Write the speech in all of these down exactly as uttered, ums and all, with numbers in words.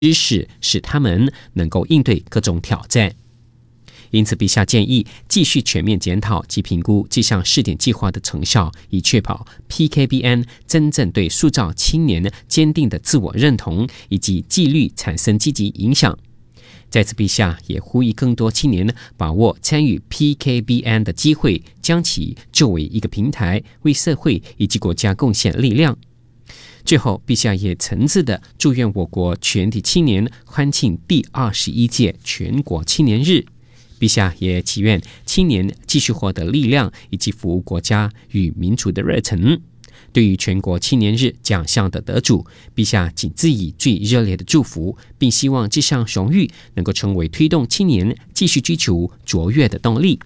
知识，使他们能够应对各种挑战。因此，陛下建议继续全面检讨及评估这项试点计划的成效，以确保 P K B N 真正对塑造青年坚定的自我认同以及纪律产生积极影响。在此，陛下也呼吁更多青年把握参与 P K B N 的机会，将其作为一个平台，为社会以及国家贡献力量。最后，陛下也诚挚地祝愿我国全体青年欢庆第二十一届全国青年日。陛下也祈愿青年继续获得力量，以及服务国家与民族的热忱。对于全国青年日奖项的得主，陛下仅致以最热烈的祝福，并希望这项荣誉能够成为推动青年继续追求卓越的动力。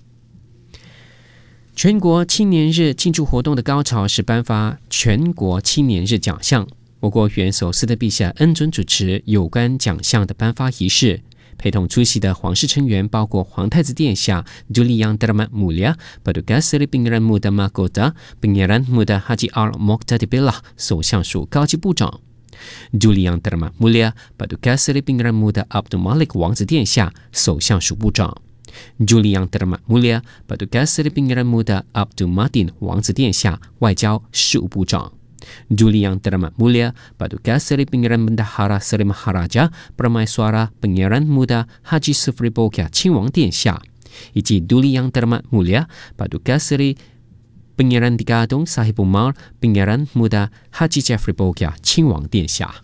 全国青年日庆祝活动的高潮是颁发全国青年日奖项。我国元首斯德陛下恩准主持有关奖项的颁发仪式。陪同出席的皇室成员包括皇太子殿下 Duli Yang Dharma Mulia, Paduka Seri Pangeran Muda Mahkota, Pangeran Muda Haji Al Mokhtar Billah 首相署高级部长 Duli Yang Dharma Mulia, Paduka Seri Pangeran Muda Abdul Malik 王子殿下首相署部长 Duli Yang Dharma Mulia, Paduka Seri Pangeran Muda Abdul Madin 王子殿下外交事务部长Duli Yang Dharma Mulia, Paduka Seri Pangeran Bendahara Seri Maharaja Permaiswara Pangeran Muda Haji Sufri Bogya 亲王殿下，以及 Duli Yang Dharma Mulia, Paduka Seri Pangeran Digadung Sahib Umar Pangeran Muda Haji Jeffrey Bogya 亲王殿下。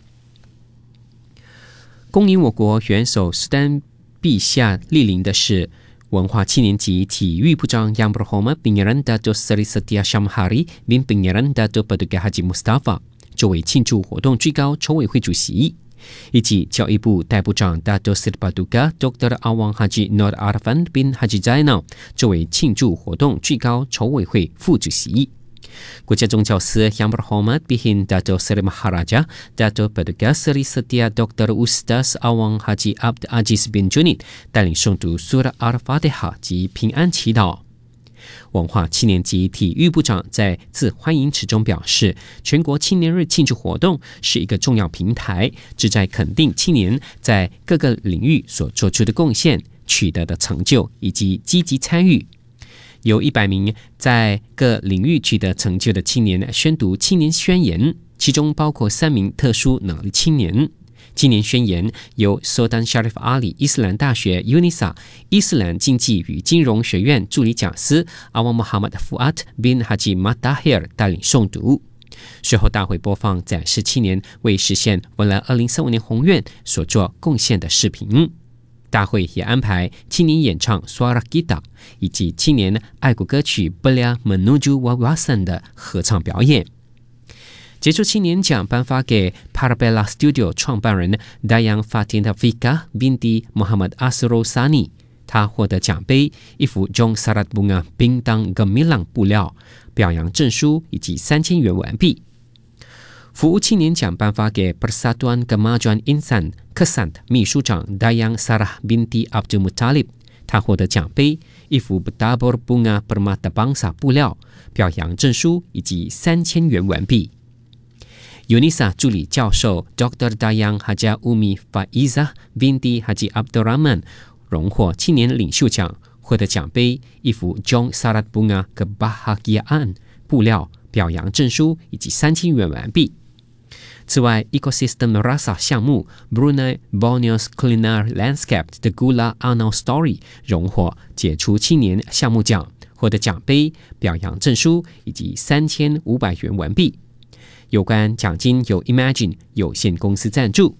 恭迎我国元首苏丹陛下莅临的是文化青年及体育部长 Yang Berhormat Pangeran Dato' Seri Setia Syamhari bin Pangeran Dato' Paduka Haji Mustafa 作为庆祝活动最高筹委会主席，以及教育部代部长 Dato' Seri Paduka Doktor Awang Haji Nur Arfan bin Haji Zainal 作为庆祝活动最高筹委会副主席。国家宗教司 Yang Berhormat Bihin Dato' Seri Maharaja Dato' Paduka Seri Setia Doktor Ustaz Awang Haji Abd Aziz bin Junid 带领诵读 Surah Al-Fatiha 及平安祈祷。文化青年及体育部长在致欢迎词中表示，全国青年日庆祝活动是一个重要平台，旨在肯定青年在各个领域所做出的贡献、取得的成就以及积极参与。有一百名在各领域取得成就的青年宣读青年宣言，其中包括三名特殊能力青年。青年宣言由 Sultan Sharif Ali 伊斯兰大学 UNISA 伊斯兰经济与金融学院助理讲师 Awang Muhammad Fuad bin Haji Matahir 带领诵读。随后大会播放展示青年为实现未来二零三五年宏愿所做贡献的视频。大会也安排青年演唱 Suara Kita 以及青年爱国歌曲 Belia Menuju Wawasan 的合唱表演。杰出青年奖颁发给 Parabella Studio 创办人 Dayang Fatin Taufiqah binti Muhammad Asrul Sani， 他获得奖杯、一幅 Jong Sarat Bunga Bintang Gemilang 布料、表扬证书以及三千元完币。服务青年奖颁发给 Persatuan Kemajuan Insan Kesant 秘书长 Dayang Sarah binti Abdul Muttalib， 他获得奖杯、一幅 Bertabur Bunga Permata Bangsa 布料、表扬证书以及三千元完币。UNISA 助理教授 Doktor Dayang Haja Umi Faizah binti Haji Abdul Rahman 荣获青年领袖奖，获得奖杯、一幅 Jong Sarat Bunga Kebahagiaan 布料、表扬证书以及三千元完币。此外 Ecosystem Rasa 项目 Brunei Borneo's Culinary Landscape 的 Gula Anau Story 荣获杰出青年项目奖，获得奖杯、表扬证书以及三千五百元完币。有关奖金由 Imagine 有限公司赞助。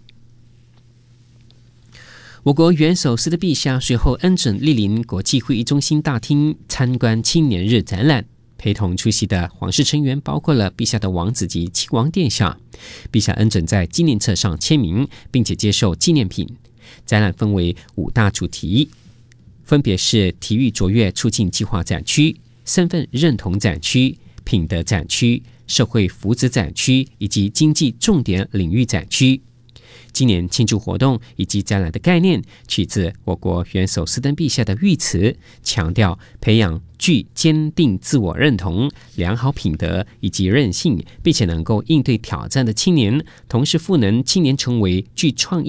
我国元首斯德陛下随后恩准莅临国际会议中心大厅参观青年日展览。陪同出席的皇室成员包括了陛下的王子及亲王殿下。陛下恩准在纪念册上签名，并且接受纪念品。展览分为五大主题，分别是体育卓越促进计划展区、身份认同展区、品德展区、社会福祉展区以及经济重点领域展区。今年庆祝活动以及展览的概念取自我国元首斯登陛下的谕词，强调培养具坚定自我认同、良好品德以及韧性，并且能够应对挑战的青年，同时赋能青年成为具创意